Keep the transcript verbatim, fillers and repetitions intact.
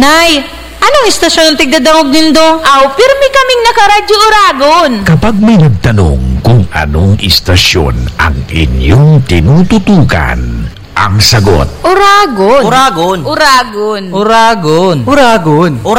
Nay, anong istasyon ng tigdadangog nindo? Aw, pirmi kaming nakaradyo Uragon. Kapag may nagtanong kung anong istasyon ang inyong tinututukan, ang sagot, Uragon. Uragon. Uragon. Uragon. Uragon.